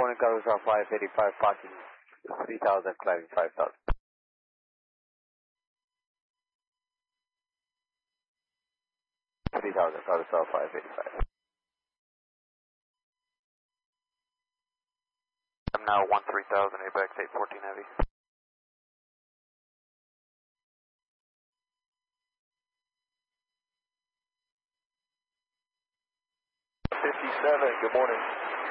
morning, Carousel 585, parking 3000, climbing 5000. 3000, Carousel 585. I'm now 13,000, ABEX 814 Heavy. 57, good morning.